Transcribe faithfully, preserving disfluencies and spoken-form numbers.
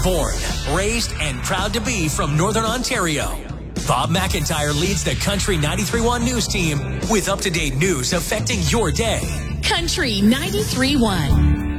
Born, raised, and proud to be from Northern Ontario, Bob McIntyre leads the Country ninety-three point one News team with up-to-date news affecting your day. Country ninety-three point one.